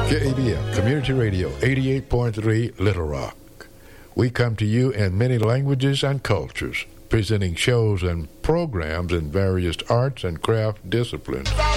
KABL Community Radio 88.3 Little Rock. We come to you in many languages and cultures, presenting shows and programs in various arts and craft disciplines.